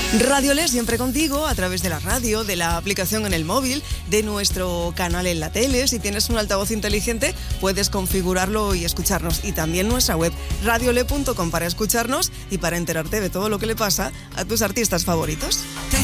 Radiole siempre contigo a través de la radio, de la aplicación en el móvil, de nuestro canal en la tele. Si tienes un altavoz inteligente, puedes configurarlo y escucharnos. Y también nuestra web, radiole.com, para escucharnos y para enterarte de todo lo que le pasa a tus artistas favoritos.